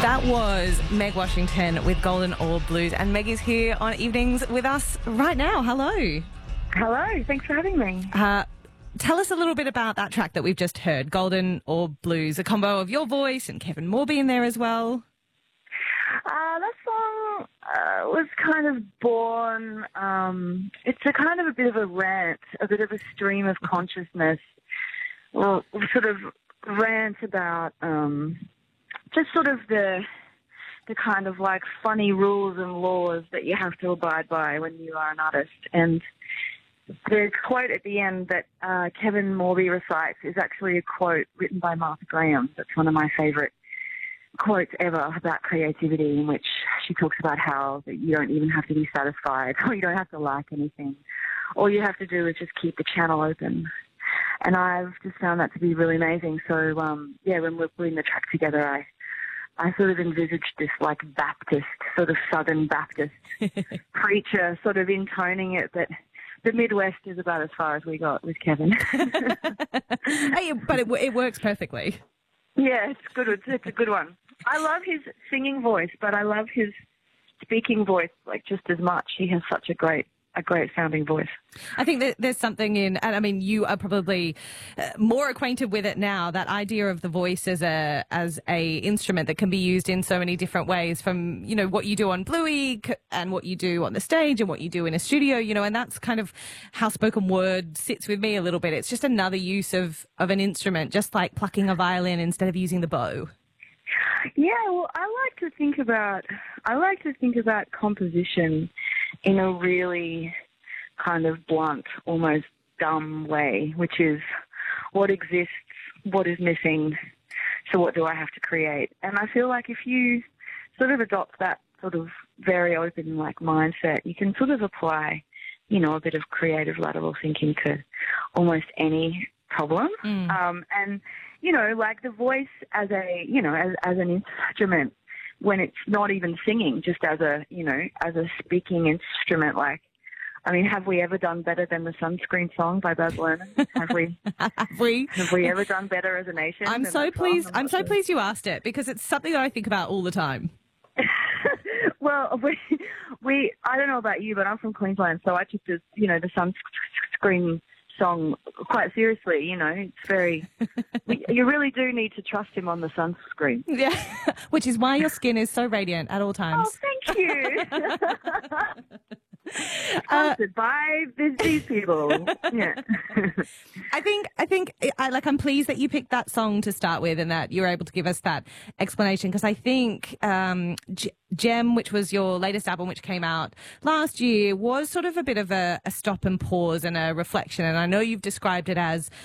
That was Meg Washington with Golden Orb Blues, and Meg is here on Evenings with us right now. Hello. Hello, thanks for having me. Tell us a little bit about that track that we've just heard, Golden Orb Blues, a combo of your voice and Kevin Morby in there as well. That song was kind of born, it's a kind of a bit of a rant, a bit of a stream of consciousness, well, sort of rant about just sort of the kind of like funny rules and laws that you have to abide by when you are an artist. And the quote at the end that Kevin Morby recites is actually a quote written by Martha Graham. That's one of my favourite quotes ever about creativity, in which she talks about how that you don't even have to be satisfied, or you don't have to like anything. All you have to do is just keep the channel open. And I've just found that to be really amazing. So, when we're putting the track together, I sort of envisaged this like Baptist, sort of Southern Baptist preacher sort of intoning it, but the Midwest is about as far as we got with Kevin. Hey, but it works perfectly. Yeah, it's good. It's a good one. I love his singing voice, but I love his speaking voice like just as much. He has such a great sounding voice. I think that there's something in, and I mean, you are probably more acquainted with it now, that idea of the voice as a instrument that can be used in so many different ways, from, you know, what you do on Bluey and what you do on the stage and what you do in a studio, you know, and that's kind of how spoken word sits with me a little bit. It's just another use of an instrument, just like plucking a violin instead of using the bow. Yeah, well, I like to think about composition in a really kind of blunt, almost dumb way, which is what exists, what is missing, so what do I have to create? And I feel like if you sort of adopt that sort of very open like mindset, you can sort of apply, you know, a bit of creative lateral thinking to almost any problem. And, you know, like the voice as a, you know, as an instrument, when it's not even singing, just as a, you know, as a speaking instrument. Like, I mean, have we ever done better than the Sunscreen song by Baz Luhrmann? Have we ever done better as a nation? I'm so pleased you asked it, because it's something that I think about all the time. Well, we I don't know about you, but I'm from Queensland, so I took the, you know, the Sunscreen song quite seriously. You know, it's very, you really do need to trust him on the sunscreen. Yeah, which is why your skin is so radiant at all times. Oh, thank you. Sponsored by these people. Yeah. I think I'm pleased that you picked that song to start with, and that you were able to give us that explanation, because I think Gem, which was your latest album, which came out last year, was sort of a bit of a stop and pause and a reflection. And I know you've described it as